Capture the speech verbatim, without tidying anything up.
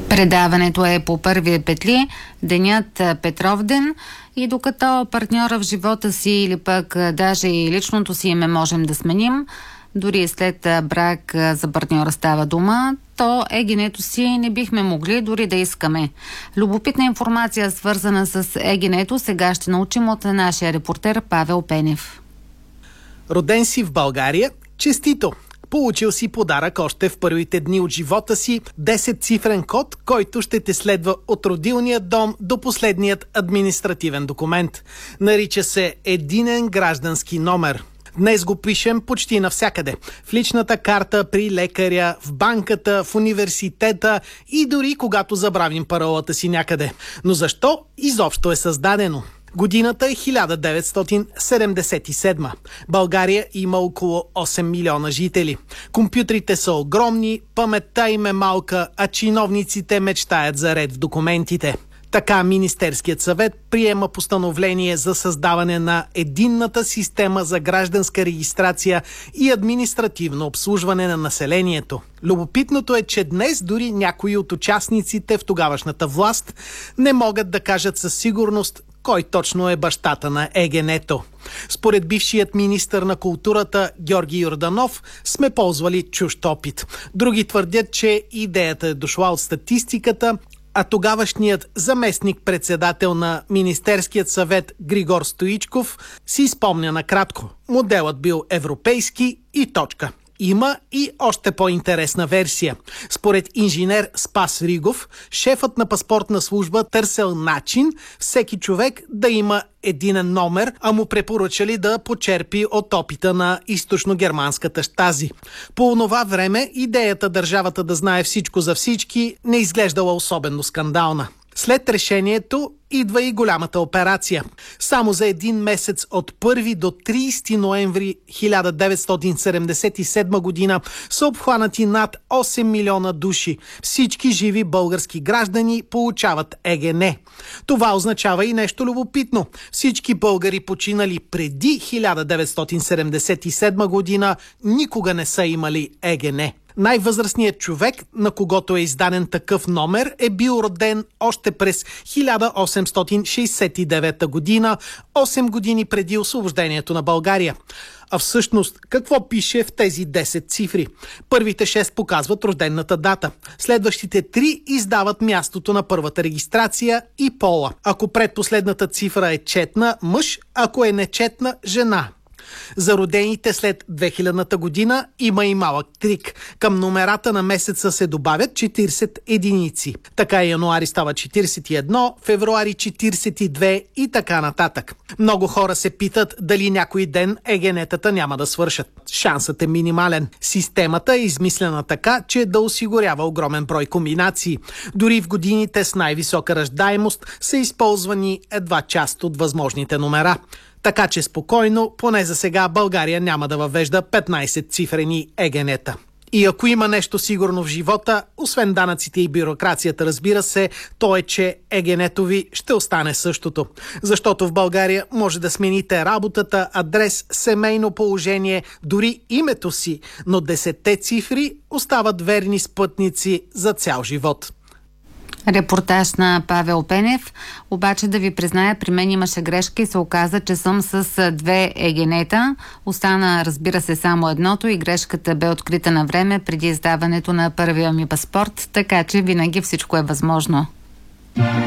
Предаването е по първия петли, денят Петровден, и докато партньора в живота си или пък даже и личното си име можем да сменим, дори след брак за партньора става дума, то егенето си не бихме могли дори да искаме. Любопитна информация, свързана с егенето, сега ще научим от нашия репортер Павел Пенев. Роден си в България, честито! Получил си подарък още в първите дни от живота си, десетцифрен код, който ще те следва от родилния дом до последният административен документ. Нарича се единен граждански номер. Днес го пишем почти навсякъде. В личната карта, при лекаря, в банката, в университета и дори когато забравим паролата си някъде. Но защо изобщо е създадено? Годината е хиляда деветстотин седемдесет и седма. България има около осем милиона жители. Компютрите са огромни, паметта им е малка, а чиновниците мечтаят за ред в документите. Така Министерският съвет приема постановление за създаване на единната система за гражданска регистрация и административно обслужване на населението. Любопитното е, че днес дори някои от участниците в тогавашната власт не могат да кажат със сигурност кой точно е бащата на егенето. Според бившият министър на културата Георги Йорданов сме ползвали чужд опит. Други твърдят, че идеята е дошла от статистиката, а тогавашният заместник-председател на Министерският съвет Григор Стоичков си спомня накратко. Моделът бил европейски и точка. Има и още по-интересна версия. Според инженер Спас Ригов, шефът на паспортна служба търсил начин всеки човек да има единен номер, а му препоръчали да почерпи от опита на източно-германската щази. По онова време идеята държавата да знае всичко за всички не изглеждала особено скандална. След решението идва и голямата операция. Само за един месец от първи до тридесети ноември хиляда деветстотин седемдесет и седма година са обхванати над осем милиона души. Всички живи български граждани получават ЕГН. Това означава и нещо любопитно. Всички българи, починали преди хиляда деветстотин седемдесет и седма година, никога не са имали ЕГН. Най-възрастният човек, на когото е издаден такъв номер, е бил роден още през хиляда осемстотин шейсет и девета година, осем години преди освобождението на България. А всъщност, какво пише в тези десет цифри? Първите шест показват рождената дата. Следващите три издават мястото на първата регистрация и пола. Ако предпоследната цифра е четна, мъж, ако е нечетна, жена. За родените след две хилядната година има и малък трик. Към номерата на месеца се добавят четиридесет единици. Така януари става четиридесет и едно, февруари четиридесет и две и така нататък. Много хора се питат дали някой ден егенетата няма да свършат. Шансът е минимален. Системата е измислена така, че да осигурява огромен брой комбинации. Дори в годините с най-висока раждаемост са използвани едва част от възможните номера. Така че спокойно, поне за сега, България няма да въвежда петнайсетцифрени егенета. И ако има нещо сигурно в живота, освен данъците и бюрокрацията, разбира се, то е, че егенето ви ще остане същото. Защото в България може да смените работата, адрес, семейно положение, дори името си, но десетте цифри остават верни спътници за цял живот. Репортаж на Павел Пенев. Обаче да ви призная, при мен имаше грешка и се оказа, че съм с две егенета. Остана, разбира се, само едното и грешката бе открита на време преди издаването на първия ми паспорт, така че винаги всичко е възможно.